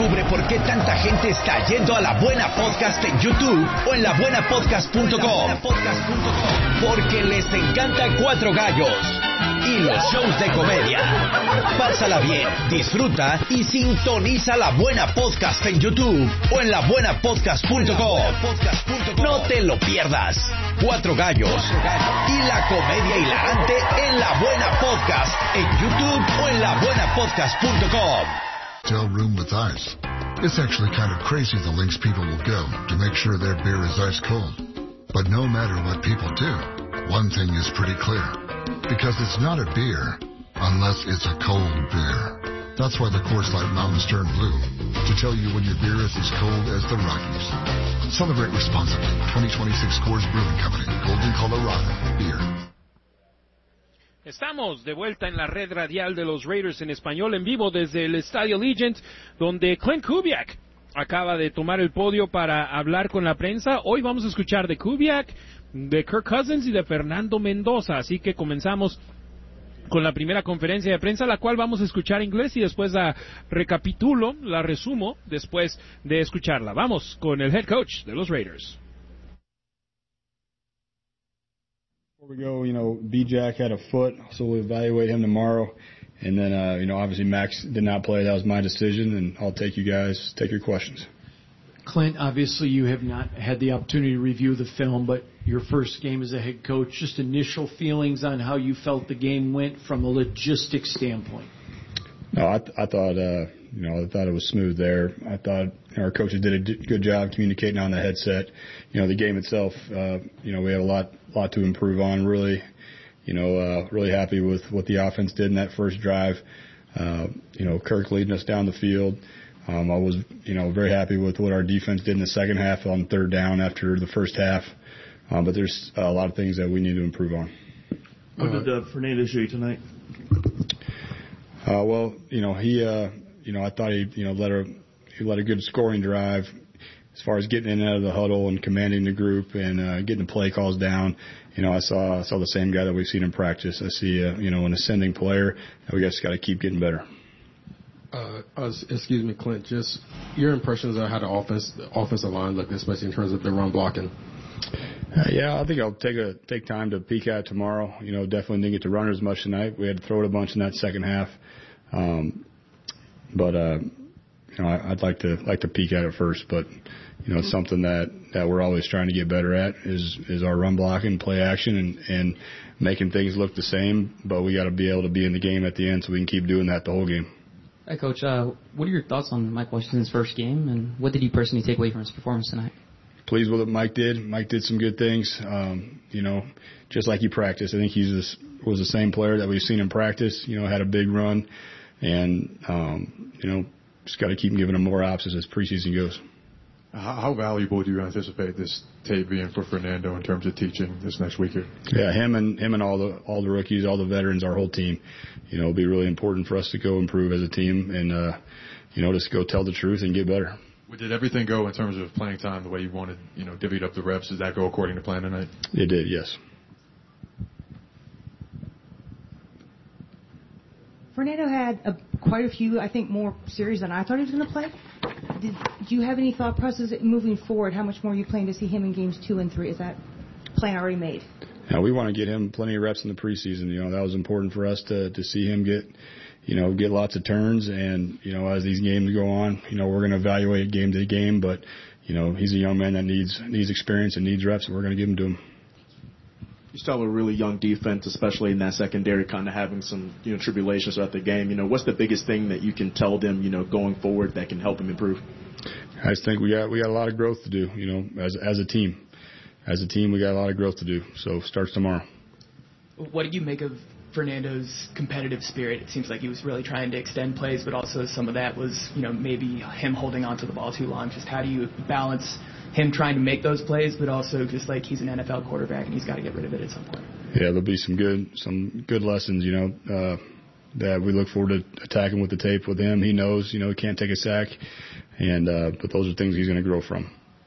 Descubre por qué tanta gente está yendo a La Buena Podcast en YouTube o en labuenapodcast.com. Porque les encanta Cuatro Gallos y los shows de comedia. Pásala bien, disfruta y sintoniza La Buena Podcast en YouTube o en labuenapodcast.com. No te lo pierdas. Cuatro Gallos y la comedia hilarante en La Buena Podcast en YouTube o en labuenapodcast.com. Hotel room with ice. It's actually kind of crazy the lengths people will go to make sure their beer is ice cold. But no matter what people do, one thing is pretty clear. Because it's not a beer unless it's a cold beer. That's why the Coors Light Mountains turn blue, to tell you when your beer is as cold as the Rockies. Celebrate responsibly. 2026 Coors Brewing Company, Golden, Colorado. Beer. Estamos de vuelta en la red radial de los Raiders en español en vivo desde el Estadio Allegiant, donde Klint Kubiak acaba de tomar el podio para hablar con la prensa. Hoy vamos a escuchar de Kubiak, de Kirk Cousins y de Fernando Mendoza, así que comenzamos con la primera conferencia de prensa, la cual vamos a escuchar en inglés y después la recapitulo, la resumo después de escucharla. Vamos con el head coach de los Raiders. Before we go, B-Jack had a foot, so we'll evaluate him tomorrow. And then, obviously Max did not play. That was my decision, and I'll take your questions. Klint, obviously you have not had the opportunity to review the film, but your first game as a head coach, just initial feelings on how you felt the game went from a logistics standpoint. No, I thought, I thought it was smooth there. I thought our coaches did a good job communicating on the headset. The game itself, we have a lot to improve on. Really, really happy with what the offense did in that first drive. Kirk leading us down the field. I was, very happy with what our defense did in the second half on third down after the first half. But there's a lot of things that we need to improve on. What did Fernando show you tonight? I thought he led a good scoring drive as far as getting in and out of the huddle and commanding the group and getting the play calls down. I saw the same guy that we've seen in practice. I see, an ascending player, and we just got to keep getting better. Excuse me, Klint, just your impressions of how the offensive line looked, especially in terms of the run blocking. I think I'll take time to peek at it tomorrow. Definitely didn't get to run as much tonight. We had to throw it a bunch in that second half. I'd like to peek at it first, but it's something that we're always trying to get better at is our run blocking, play action, and making things look the same. But we got to be able to be in the game at the end so we can keep doing that the whole game. Hi, Coach. What are your thoughts on Mike Washington's first game, and what did you personally take away from his performance tonight? Pleased with what Mike did. Mike did some good things, just like he practiced. I think he was the same player that we've seen in practice, had a big run, and, just got to keep giving him more ops as this preseason goes. How valuable do you anticipate this tape being for Fernando in terms of teaching this next week here? Yeah, him and all the rookies, all the veterans, our whole team. It'll be really important for us to go improve as a team and, just go tell the truth and get better. Did everything go in terms of playing time the way you wanted, divvied up the reps? Did that go according to plan tonight? It did, yes. Fernando had quite a few, I think, more series than I thought he was going to play. Do you have any thought process moving forward? How much more are you planning to see him in games 2 and 3? Is that plan already made? Yeah, we want to get him plenty of reps in the preseason. That was important for us to see him get lots of turns. And, as these games go on, we're going to evaluate game to game. But, he's a young man that needs experience and needs reps, and we're going to give them to him. You still have a really young defense, especially in that secondary, kind of having some, tribulations throughout the game. What's the biggest thing that you can tell them, going forward that can help them improve? I just think we got a lot of growth to do, as a team. As a team, we got a lot of growth to do. So it starts tomorrow. What did you make of Fernando's competitive spirit? It seems like he was really trying to extend plays, but also some of that was, maybe him holding on to the ball too long. Just how do you balance him trying to make those plays, but also just like he's an NFL quarterback and he's got to get rid of it at some point? Yeah, there'll be some good lessons, that we look forward to attacking with the tape with him. He knows, he can't take a sack, and but those are things he's going to grow from.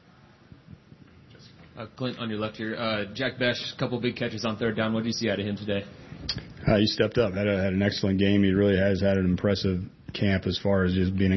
Klint, on your left here, Jack Bech, a couple big catches on third down. What did you see out of him today? He stepped up, had an excellent game. He really has had an impressive camp as far as just being